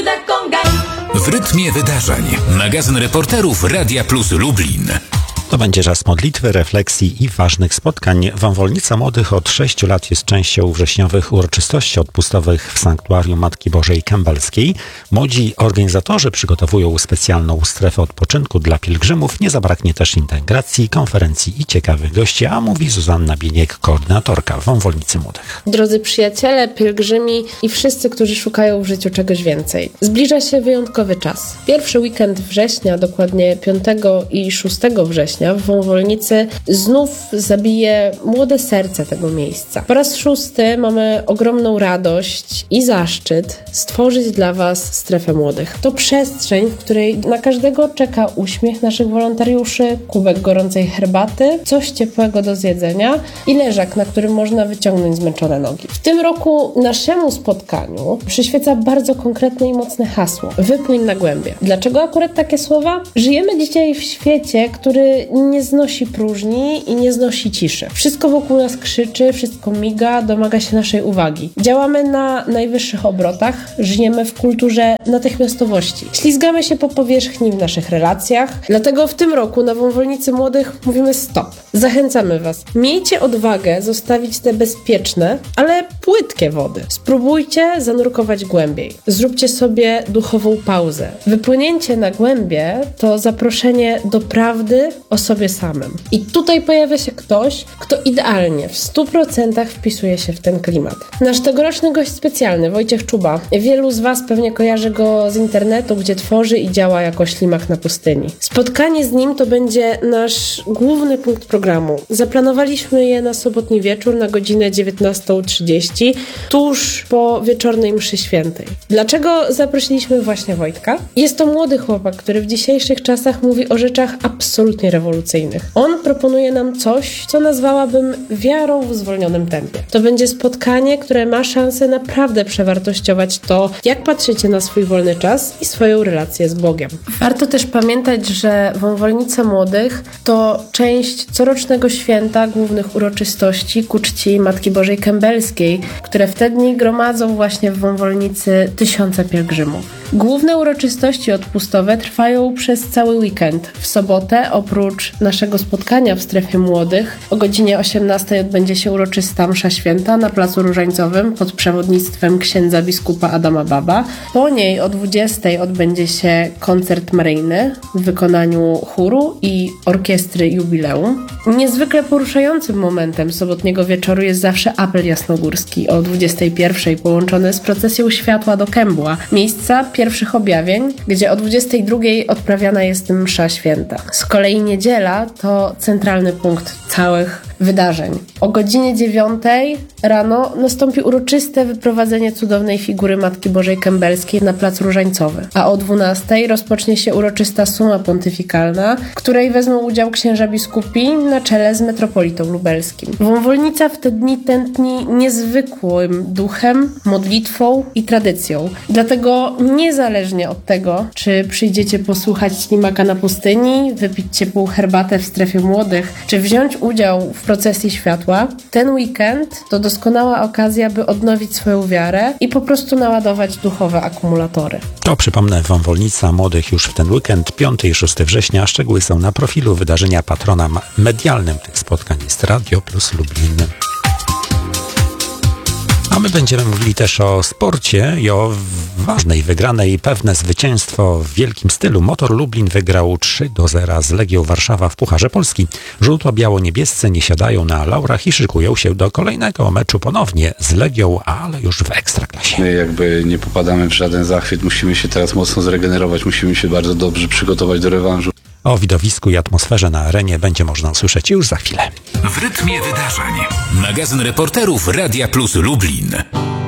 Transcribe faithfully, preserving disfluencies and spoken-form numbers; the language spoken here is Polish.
W rytmie wydarzeń. Magazyn reporterów Radia Plus Lublin. To będzie czas modlitwy, refleksji i ważnych spotkań. Wąwolnica Młodych od sześciu lat jest częścią wrześniowych uroczystości odpustowych w Sanktuarium Matki Bożej Kębelskiej. Młodzi organizatorzy przygotowują specjalną strefę odpoczynku dla pielgrzymów. Nie zabraknie też integracji, konferencji i ciekawych gości, a mówi Zuzanna Bieniek, koordynatorka Wąwolnicy Młodych. Drodzy przyjaciele, pielgrzymi i wszyscy, którzy szukają w życiu czegoś więcej. Zbliża się wyjątkowy czas. Pierwszy weekend września, dokładnie piątego i szóstego września, w Wąwolnicy znów zabije młode serce tego miejsca. Po raz szósty mamy ogromną radość i zaszczyt stworzyć dla Was strefę młodych. To przestrzeń, w której na każdego czeka uśmiech naszych wolontariuszy, kubek gorącej herbaty, coś ciepłego do zjedzenia i leżak, na którym można wyciągnąć zmęczone nogi. W tym roku naszemu spotkaniu przyświeca bardzo konkretne i mocne hasło. Wypłyń na głębie. Dlaczego akurat takie słowa? Żyjemy dzisiaj w świecie, który nie znosi próżni i nie znosi ciszy. Wszystko wokół nas krzyczy, wszystko miga, domaga się naszej uwagi. Działamy na najwyższych obrotach, żyjemy w kulturze natychmiastowości. Ślizgamy się po powierzchni w naszych relacjach, dlatego w tym roku na Wąwolnicy Młodych mówimy stop. Zachęcamy Was. Miejcie odwagę zostawić te bezpieczne, ale płytkie wody. Spróbujcie zanurkować głębiej. Zróbcie sobie duchową pauzę. Wypłynięcie na głębie to zaproszenie do prawdy o sobie samym. I tutaj pojawia się ktoś, kto idealnie, w stu procentach wpisuje się w ten klimat. Nasz tegoroczny gość specjalny, Wojciech Czuba. Wielu z Was pewnie kojarzy go z internetu, gdzie tworzy i działa jako ślimak na pustyni. Spotkanie z nim to będzie nasz główny punkt programu. Zaplanowaliśmy je na sobotni wieczór na godzinę dziewiętnastą trzydzieści, tuż po wieczornej mszy świętej. Dlaczego zaprosiliśmy właśnie Wojtka? Jest to młody chłopak, który w dzisiejszych czasach mówi o rzeczach absolutnie rewolucyjnych. On proponuje nam coś, co nazwałabym wiarą w zwolnionym tempie. To będzie spotkanie, które ma szansę naprawdę przewartościować to, jak patrzycie na swój wolny czas i swoją relację z Bogiem. Warto też pamiętać, że Wąwolnica Młodych to część corocznego święta głównych uroczystości ku czci Matki Bożej Kębelskiej, które w te dni gromadzą właśnie w Wąwolnicy tysiące pielgrzymów. Główne uroczystości odpustowe trwają przez cały weekend. W sobotę, oprócz naszego spotkania w strefie młodych, o godzinie osiemnastej odbędzie się uroczysta msza święta na Placu Różańcowym pod przewodnictwem księdza biskupa Adama Baba. Po niej o dwudziestej odbędzie się koncert maryjny w wykonaniu chóru i orkiestry jubileum. Niezwykle poruszającym momentem sobotniego wieczoru jest zawsze apel jasnogórski o dwudziestej pierwszej połączony z procesją światła do Kębła, miejsca pierwszych objawień, gdzie o dwudziestej drugiej odprawiana jest msza święta. Z kolei niedziela to centralny punkt całych wydarzeń. O godzinie dziewiątej rano nastąpi uroczyste wyprowadzenie cudownej figury Matki Bożej Kębelskiej na Plac Różańcowy, a o dwunastej rozpocznie się uroczysta suma pontyfikalna, w której wezmą udział księża biskupi na czele z metropolitą lubelskim. Wąwolnica w te dni tętni niezwykłym duchem, modlitwą i tradycją. Dlatego niezależnie od tego, czy przyjdziecie posłuchać ślimaka na pustyni, wypić ciepłą herbatę w strefie młodych, czy wziąć udział w procesji światła, ten weekend to doskonała okazja, by odnowić swoją wiarę i po prostu naładować duchowe akumulatory. To przypomnę, Wąwolnica Młodych już w ten weekend, piąty i szósty września. Szczegóły są na profilu wydarzenia. Patronem medialnym tych spotkań jest Radio Plus Lublin. A my będziemy mówili też o sporcie i o ważnej wygranej. Pewne zwycięstwo w wielkim stylu. Motor Lublin wygrał trzy do zera z Legią Warszawa w Pucharze Polski. Żółto-biało-niebiescy nie siadają na laurach i szykują się do kolejnego meczu ponownie z Legią, ale już w Ekstraklasie. My jakby nie popadamy w żaden zachwyt. Musimy się teraz mocno zregenerować. Musimy się bardzo dobrze przygotować do rewanżu. O widowisku i atmosferze na arenie będzie można usłyszeć już za chwilę. W rytmie wydarzeń. Magazyn reporterów Radia Plus Lublin.